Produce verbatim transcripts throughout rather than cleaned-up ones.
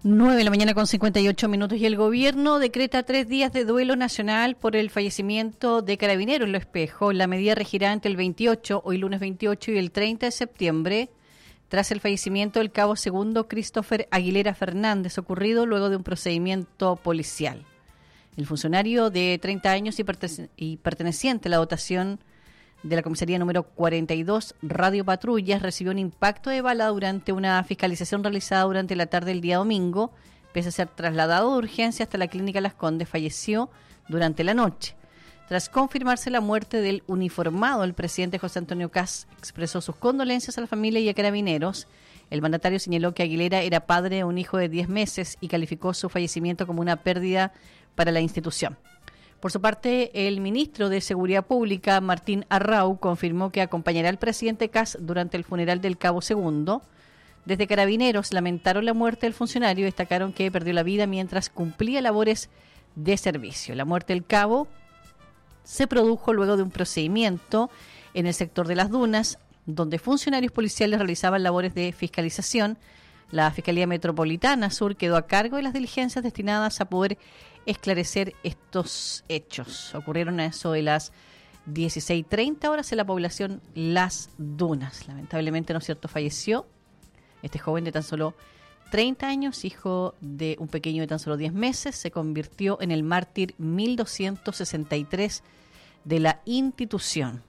nueve de la mañana con cincuenta y ocho minutos y el gobierno decreta tres días de duelo nacional por el fallecimiento de Carabineros en Lo Espejo. La medida regirá entre el veintiocho, hoy lunes veintiocho, y el treinta de septiembre, tras el fallecimiento del cabo segundo Christopher Aguilera Fernández, ocurrido luego de un procedimiento policial. El funcionario de treinta años y, pertene- y perteneciente a la dotación de la comisaría número cuarenta y dos Radio Patrullas recibió un impacto de bala durante una fiscalización realizada durante la tarde del día domingo. Pese a ser trasladado de urgencia hasta la clínica Las Condes, falleció durante la noche. Tras confirmarse la muerte del uniformado, el presidente José Antonio Kast expresó sus condolencias a la familia y a Carabineros. El mandatario señaló que Aguilera era padre de un hijo de diez meses y calificó su fallecimiento como una pérdida para la institución. Por su parte, el ministro de Seguridad Pública, Martín Arrau, confirmó que acompañará al presidente Kast durante el funeral del cabo segundo. Desde Carabineros lamentaron la muerte del funcionario y destacaron que perdió la vida mientras cumplía labores de servicio. La muerte del cabo se produjo luego de un procedimiento en el sector de Las Dunas, donde funcionarios policiales realizaban labores de fiscalización. La Fiscalía Metropolitana Sur quedó a cargo de las diligencias destinadas a poder esclarecer estos hechos. Ocurrieron a eso de las dieciséis treinta horas en la población Las Dunas. Lamentablemente, ¿no es cierto?, falleció este joven de tan solo treinta años, hijo de un pequeño de tan solo diez meses. Se convirtió en el mártir mil doscientos sesenta y tres de la institución.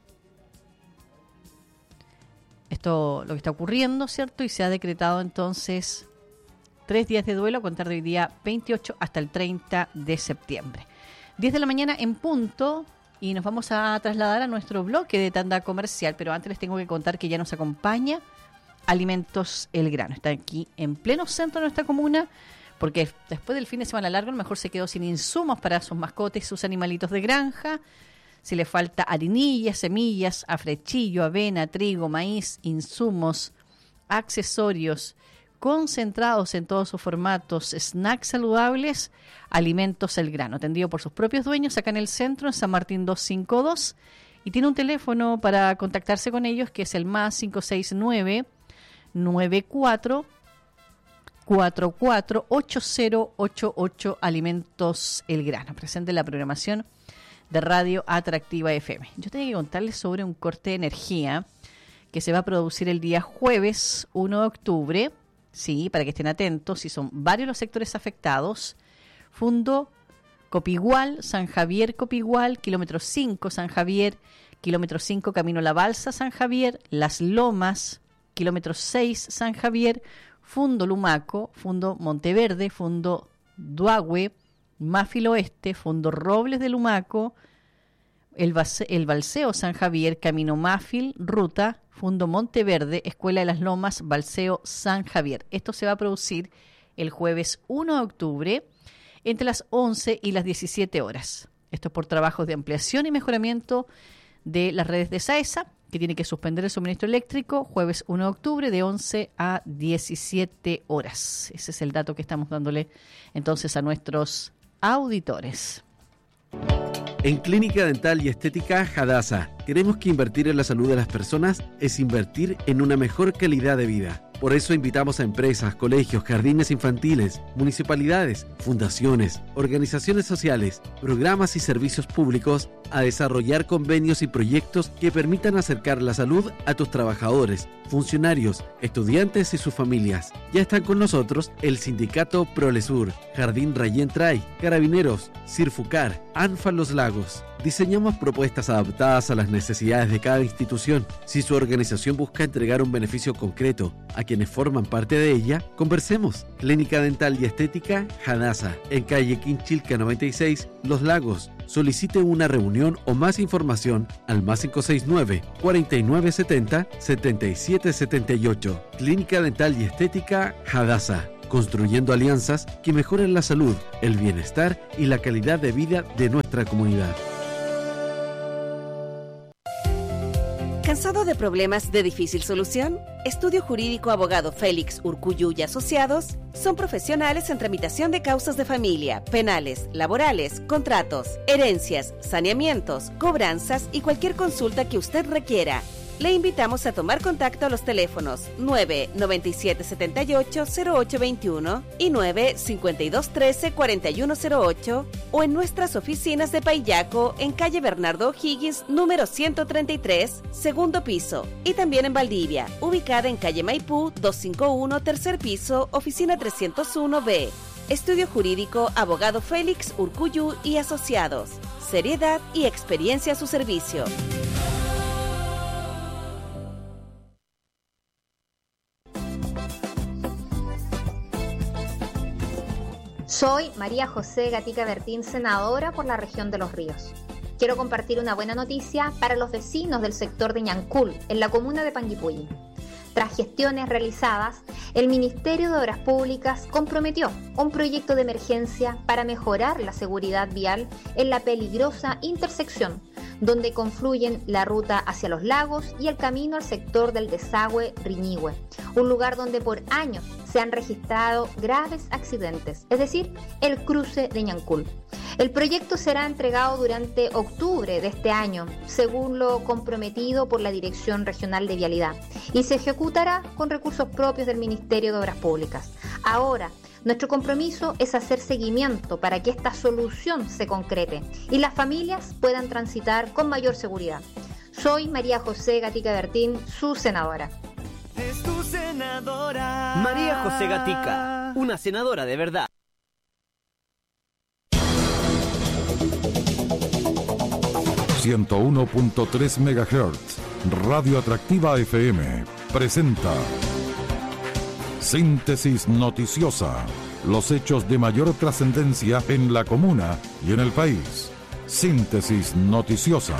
Esto lo que está ocurriendo, ¿cierto? Y se ha decretado entonces tres días de duelo a contar de hoy día veintiocho hasta el treinta de septiembre. diez de la mañana en punto y nos vamos a trasladar a nuestro bloque de tanda comercial, pero antes les tengo que contar que ya nos acompaña Alimentos El Grano. Está aquí en pleno centro de nuestra comuna, porque después del fin de semana largo a lo mejor se quedó sin insumos para sus mascotas y sus animalitos de granja. Si le falta harinillas, semillas, afrechillo, avena, trigo, maíz, insumos, accesorios, concentrados en todos sus formatos, snacks saludables, Alimentos El Grano, atendido por sus propios dueños acá en el centro, en San Martín doscientos cincuenta y dos, y tiene un teléfono para contactarse con ellos que es el más cinco seis nueve, nueve cuatro cuatro cuatro ocho cero ocho ocho. Alimentos El Grano, presente en la programación de Radio Atractiva F M. Yo tengo que contarles sobre un corte de energía que se va a producir el día jueves uno de octubre. Sí, para que estén atentos, si son varios los sectores afectados. Fundo Copigual, San Javier Copigual, kilómetro cinco San Javier, kilómetro cinco Camino La Balsa San Javier, Las Lomas, kilómetro seis San Javier, Fundo Lumaco, Fundo Monteverde, Fundo Duagüe, Máfil Oeste, Fundo Robles de Lumaco, el, Base, el Balseo San Javier, Camino Máfil, Ruta, Fundo Monteverde, Escuela de las Lomas, Balseo San Javier. Esto se va a producir el jueves uno de octubre entre las once y las diecisiete horas. Esto es por trabajos de ampliación y mejoramiento de las redes de SAESA, que tiene que suspender el suministro eléctrico jueves uno de octubre de once a diecisiete horas. Ese es el dato que estamos dándole entonces a nuestros auditores. En Clínica Dental y Estética Hadasa, queremos que invertir en la salud de las personas es invertir en una mejor calidad de vida. Por eso invitamos a empresas, colegios, jardines infantiles, municipalidades, fundaciones, organizaciones sociales, programas y servicios públicos a desarrollar convenios y proyectos que permitan acercar la salud a tus trabajadores, funcionarios, estudiantes y sus familias. Ya están con nosotros el Sindicato Prolesur, Jardín Rayén Tray, Carabineros, Cirfucar, ANFA Los Lagos. Diseñamos propuestas adaptadas a las necesidades de cada institución. Si su organización busca entregar un beneficio concreto a quienes forman parte de ella, conversemos. Clínica Dental y Estética Hadasa, en calle Quinchilca noventa y seis, Los Lagos. Solicite una reunión o más información al más cinco seis nueve, cuarenta y nueve setenta, setenta y siete setenta y ocho. Clínica Dental y Estética Hadasa, construyendo alianzas que mejoren la salud, el bienestar y la calidad de vida de nuestra comunidad. ¿Cansado de problemas de difícil solución? Estudio Jurídico Abogado Félix Urcuyu y Asociados son profesionales en tramitación de causas de familia, penales, laborales, contratos, herencias, saneamientos, cobranzas y cualquier consulta que usted requiera. Le invitamos a tomar contacto a los teléfonos nueve nueve siete siete ocho cero ocho dos uno y nueve cinco dos uno tres cuatro uno cero ocho o en nuestras oficinas de Paillaco en calle Bernardo O'Higgins, número ciento treinta y tres, segundo piso, y también en Valdivia, ubicada en calle Maipú doscientos cincuenta y uno, tercer piso, oficina trescientos uno B. Estudio Jurídico Abogado Félix Urcuyú y Asociados. Seriedad y experiencia a su servicio. Soy María José Gatica Bertín, senadora por la región de Los Ríos. Quiero compartir una buena noticia para los vecinos del sector de Ñancul, en la comuna de Panguipulli. Tras gestiones realizadas, el Ministerio de Obras Públicas comprometió un proyecto de emergencia para mejorar la seguridad vial en la peligrosa intersección, donde confluyen la ruta hacia los lagos y el camino al sector del desagüe Riñihue, un lugar donde por años se han registrado graves accidentes, es decir, el cruce de Ñancul. El proyecto será entregado durante octubre de este año, según lo comprometido por la Dirección Regional de Vialidad, y se ejecutará con recursos propios del Ministerio de Obras Públicas. Ahora, nuestro compromiso es hacer seguimiento para que esta solución se concrete y las familias puedan transitar con mayor seguridad. Soy María José Gatica Bertín, su senadora. Es tu senadora. María José Gatica, una senadora de verdad. ciento uno punto tres megahertz, Radio Atractiva F M, presenta Síntesis Noticiosa. Los hechos de mayor trascendencia en la comuna y en el país. Síntesis Noticiosa.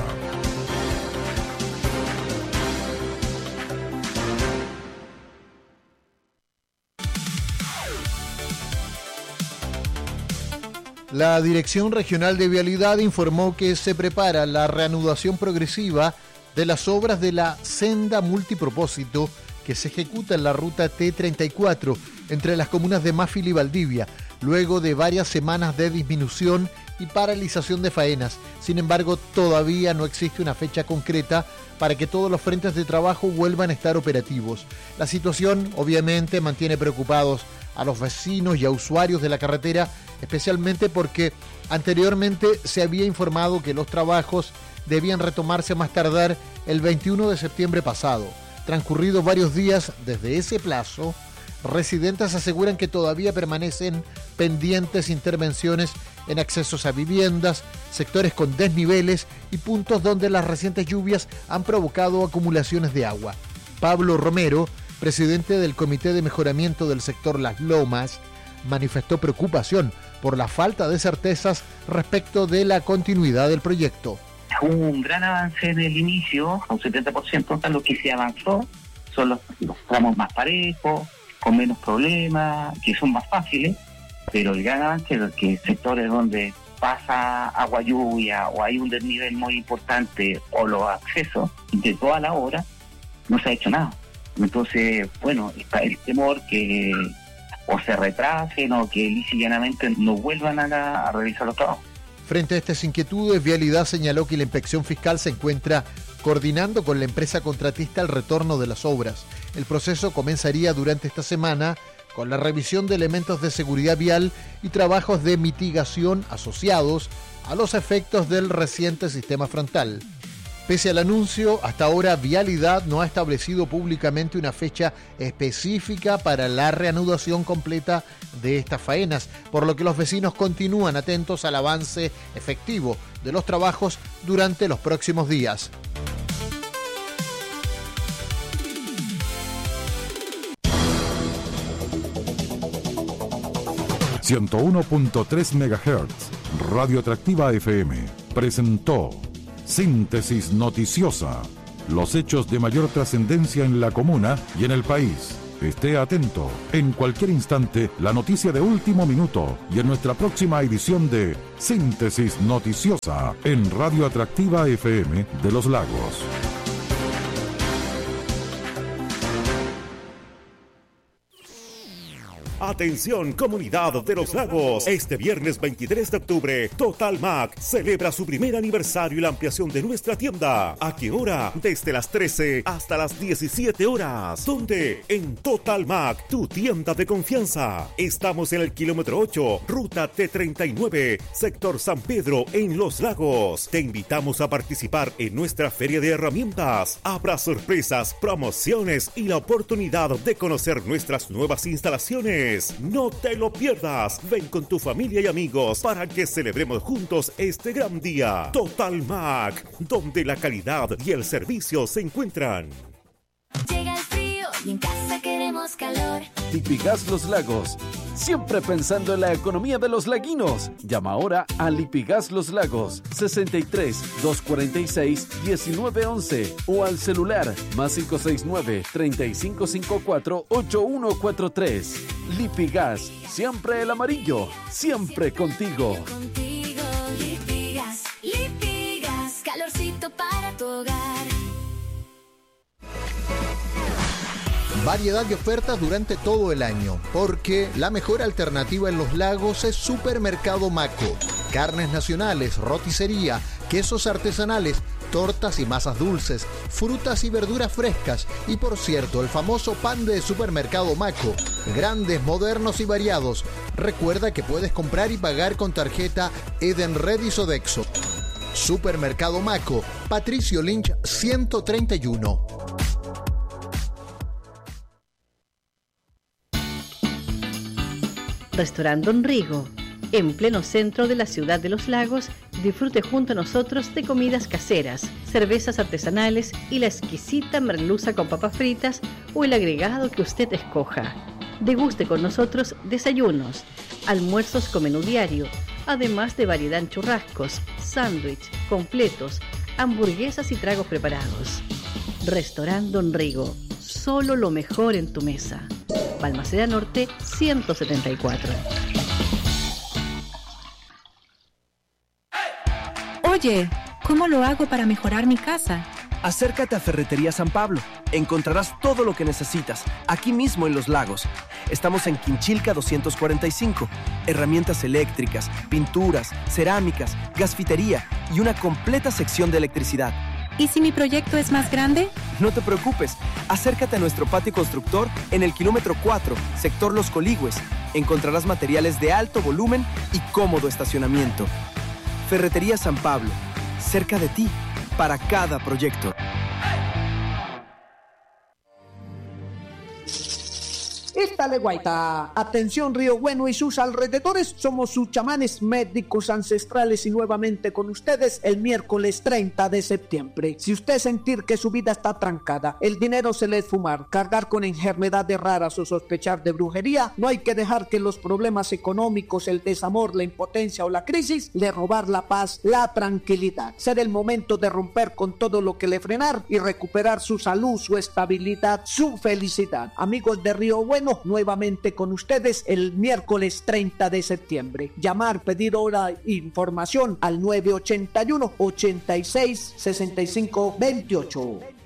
La Dirección Regional de Vialidad informó que se prepara la reanudación progresiva de las obras de la senda multipropósito que se ejecuta en la ruta T treinta y cuatro entre las comunas de Máfil y Valdivia, luego de varias semanas de disminución y paralización de faenas. Sin embargo, todavía no existe una fecha concreta para que todos los frentes de trabajo vuelvan a estar operativos. La situación, obviamente, mantiene preocupados a los vecinos y a usuarios de la carretera, especialmente porque anteriormente se había informado que los trabajos debían retomarse a más tardar el veintiuno de septiembre pasado. Transcurridos varios días desde ese plazo, residentes aseguran que todavía permanecen pendientes intervenciones en accesos a viviendas, sectores con desniveles y puntos donde las recientes lluvias han provocado acumulaciones de agua. Pablo Romero, presidente del Comité de Mejoramiento del Sector Las Lomas, manifestó preocupación por la falta de certezas respecto de la continuidad del proyecto. Hubo un gran avance en el inicio, un setenta por ciento, lo que se avanzó son los, los tramos más parejos, con menos problemas, que son más fáciles, pero el gran avance es que sectores donde pasa agua lluvia o hay un desnivel muy importante o los accesos de toda la obra, no se ha hecho nada. Entonces, bueno, está el temor que o se retrasen o que lisa y llanamente no vuelvan a, la, a realizar los trabajos. Frente a estas inquietudes, Vialidad señaló que la inspección fiscal se encuentra coordinando con la empresa contratista el retorno de las obras. El proceso comenzaría durante esta semana con la revisión de elementos de seguridad vial y trabajos de mitigación asociados a los efectos del reciente sistema frontal. Pese al anuncio, hasta ahora Vialidad no ha establecido públicamente una fecha específica para la reanudación completa de estas faenas, por lo que los vecinos continúan atentos al avance efectivo de los trabajos durante los próximos días. ciento uno punto tres megahertz, Radio Atractiva F M, presentó Síntesis Noticiosa. Los hechos de mayor trascendencia en la comuna y en el país. Esté atento. En cualquier instante, la noticia de último minuto y en nuestra próxima edición de Síntesis Noticiosa en Radio Atractiva F M de Los Lagos. Atención, comunidad de Los Lagos. Este viernes veintitrés de octubre, Total Mac celebra su primer aniversario y la ampliación de nuestra tienda. ¿A qué hora? Desde las trece hasta las diecisiete horas. ¿Dónde? En Total Mac, tu tienda de confianza. Estamos en el kilómetro ocho, ruta T treinta y nueve, sector San Pedro, en Los Lagos. Te invitamos a participar en nuestra feria de herramientas. Habrá sorpresas, promociones y la oportunidad de conocer nuestras nuevas instalaciones. No te lo pierdas. Ven con tu familia y amigos para que celebremos juntos este gran día. Total Mac, donde la calidad y el servicio se encuentran. Llega el frío y en casa queremos calor. Lipigas Los Lagos, siempre pensando en la economía de los laguinos. Llama ahora a Lipigas Los Lagos, sesenta y tres, doscientos cuarenta y seis, diecinueve once o al celular más cinco seis nueve, tres cinco cinco cuatro, ocho uno cuatro tres. Lipigas, siempre el amarillo, siempre contigo. Contigo, Lipigas, Lipigas, calorcito para tu hogar. Variedad de ofertas durante todo el año, porque la mejor alternativa en Los Lagos es Supermercado Maco. Carnes nacionales, roticería, quesos artesanales, tortas y masas dulces, frutas y verduras frescas y, por cierto, el famoso pan de Supermercado Maco. Grandes, modernos y variados. Recuerda que puedes comprar y pagar con tarjeta Edenred y Sodexo. Supermercado Maco, Patricio Lynch ciento treinta y uno. Restaurante Don Rigo, en pleno centro de la ciudad de Los Lagos. Disfrute junto a nosotros de comidas caseras, cervezas artesanales y la exquisita merluza con papas fritas o el agregado que usted escoja. Deguste con nosotros desayunos, almuerzos con menú diario, además de variedad en churrascos, sándwich, completos, hamburguesas y tragos preparados. Restaurante Don Rigo, solo lo mejor en tu mesa. Balmaceda Norte ciento setenta y cuatro. Oye, ¿cómo lo hago para mejorar mi casa? Acércate a Ferretería San Pablo. Encontrarás todo lo que necesitas, aquí mismo en Los Lagos. Estamos en Quinchilca doscientos cuarenta y cinco. Herramientas eléctricas, pinturas, cerámicas, gasfitería y una completa sección de electricidad. ¿Y si mi proyecto es más grande? No te preocupes, acércate a nuestro patio constructor en el kilómetro cuatro, sector Los Coligües. Encontrarás materiales de alto volumen y cómodo estacionamiento. Ferretería San Pablo, cerca de ti, para cada proyecto. Esta Guaita. Atención Río Bueno y sus alrededores, somos sus chamanes médicos ancestrales y nuevamente con ustedes el miércoles treinta de septiembre. Si usted sentir que su vida está trancada, el dinero se le es fumar, cargar con enfermedades raras o sospechar de brujería, no hay que dejar que los problemas económicos, el desamor, la impotencia o la crisis le robar la paz, la tranquilidad. Será el momento de romper con todo lo que le frenar y recuperar su salud, su estabilidad, su felicidad. Amigos de Río Bueno, nuevamente con ustedes el miércoles treinta de septiembre. Llamar, pedir hora e información al nueve ochenta y uno, ochenta y seis, sesenta y cinco veintiocho.